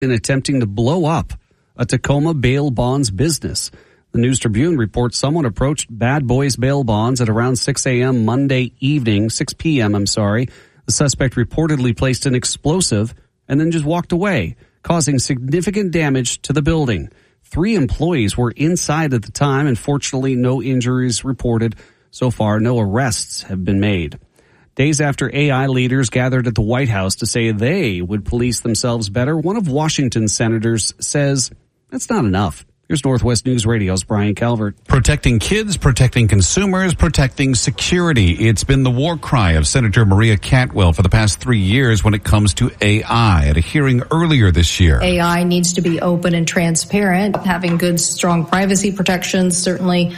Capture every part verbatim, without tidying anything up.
in attempting to blow up a Tacoma bail bonds business. The News Tribune reports someone approached Bad Boys Bail Bonds at around six a.m. Monday evening, six p.m., I'm sorry. The suspect reportedly placed an explosive and then just walked away, causing significant damage to the building. Three employees were inside at the time, and fortunately no injuries reported. So far, no arrests have been made. Days after A I leaders gathered at the White House to say they would police themselves better, one of Washington's senators says that's not enough. Here's Northwest News Radio's Brian Calvert. Protecting kids, protecting consumers, protecting security. It's been the war cry of Senator Maria Cantwell for the past three years when it comes to A I at a hearing earlier this year. A I needs to be open and transparent. Having good, strong privacy protections certainly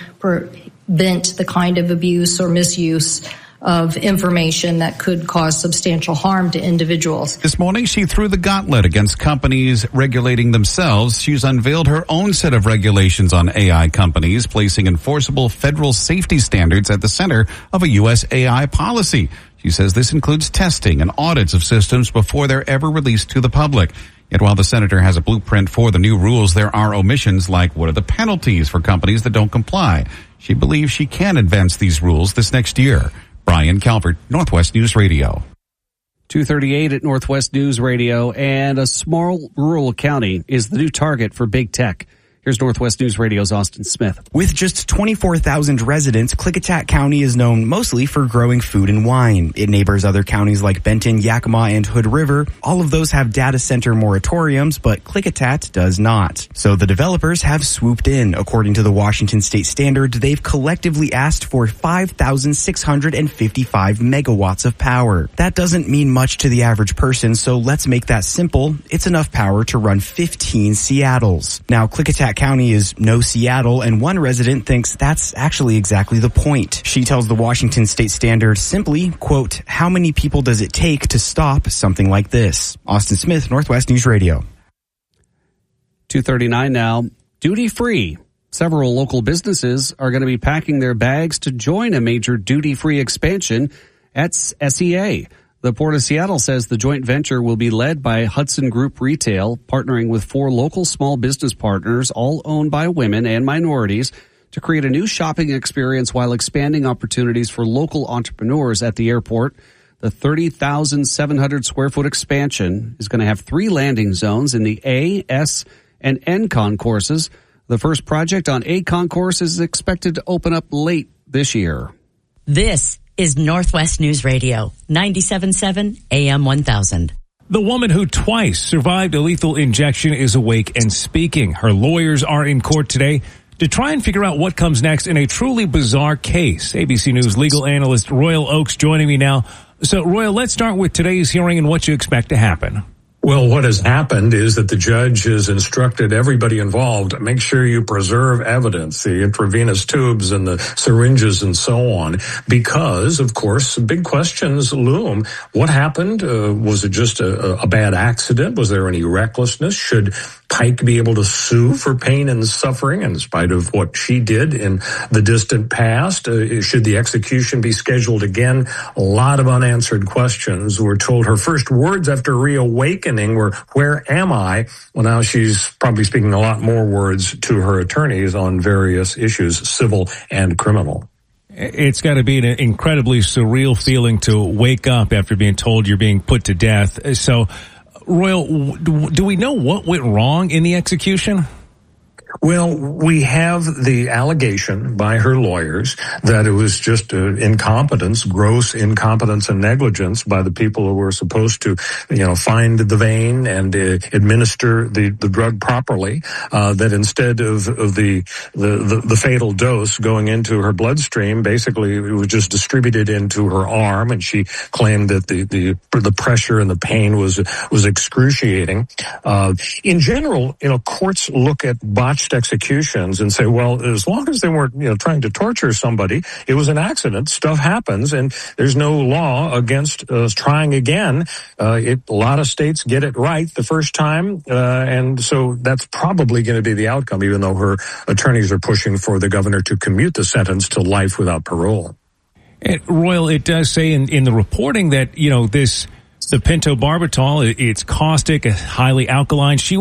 prevent the kind of abuse or misuse of information that could cause substantial harm to individuals. This morning, she threw the gauntlet against companies regulating themselves. She's unveiled her own set of regulations on A I companies, placing enforceable federal safety standards at the center of a U S A I policy. She says this includes testing and audits of systems before they're ever released to the public. Yet while the senator has a blueprint for the new rules, there are omissions like what are the penalties for companies that don't comply. She believes she can advance these rules this next year. Brian Calvert, Northwest News Radio. two thirty-eight at Northwest News Radio, and a small rural county is the new target for big tech. Here's Northwest News Radio's Austin Smith. With just twenty-four thousand residents, Klickitat County is known mostly for growing food and wine. It neighbors other counties like Benton, Yakima, and Hood River. All of those have data center moratoriums, but Klickitat does not. So the developers have swooped in. According to the Washington State Standard, they've collectively asked for five thousand six hundred fifty-five megawatts of power. That doesn't mean much to the average person, so let's make that simple. It's enough power to run fifteen Seattles. Now, Klickitat County is no Seattle, and one resident thinks that's actually exactly the point. She tells the Washington State Standard simply, quote, how many people does it take to stop something like this? Austin Smith, Northwest News Radio. two thirty-nine now. Duty free. Several local businesses are going to be packing their bags to join a major duty-free expansion at S E A. The Port of Seattle says the joint venture will be led by Hudson Group Retail, partnering with four local small business partners, all owned by women and minorities, to create a new shopping experience while expanding opportunities for local entrepreneurs at the airport. The thirty thousand seven hundred square foot expansion is going to have three landing zones in the A, S, and N concourses. The first project on A concourse is expected to open up late this year. This is Northwest News Radio, ninety-seven point seven A M one thousand. The woman who twice survived a lethal injection is awake and speaking. Her lawyers are in court today to try and figure out what comes next in a truly bizarre case. A B C News legal analyst Royal Oakes joining me now. So, Royal, let's start with today's hearing and what you expect to happen. Well, what has happened is that the judge has instructed everybody involved, make sure you preserve evidence, the intravenous tubes and the syringes and so on, because, of course, big questions loom. What happened? Uh, was it just a, a bad accident? Was there any recklessness? Should Pike be able to sue for pain and suffering in spite of what she did in the distant past? Uh, should the execution be scheduled again? A lot of unanswered questions. We're told her first words after reawakening were, where am I? Well, now she's probably speaking a lot more words to her attorneys on various issues, civil and criminal. It's got to be an incredibly surreal feeling to wake up after being told you're being put to death. So, Royal, do we know what went wrong in the execution? Well, we have the allegation by her lawyers that it was just uh, incompetence, gross incompetence and negligence by the people who were supposed to, you know, find the vein and uh, administer the, the drug properly, uh, that instead of, of the, the, the, the fatal dose going into her bloodstream, basically it was just distributed into her arm, and she claimed that the, the, the pressure and the pain was, was excruciating. Uh, in general, you know, courts look at botched executions and say, well, as long as they weren't, you know, trying to torture somebody, it was an accident. Stuff happens, and there's no law against uh, trying again. Uh, it, a lot of states get it right the first time, uh, and so that's probably going to be the outcome, even though her attorneys are pushing for the governor to commute the sentence to life without parole. And Royal, it does say in, in the reporting that, you know, this The pentobarbital, it's caustic, highly alkaline. She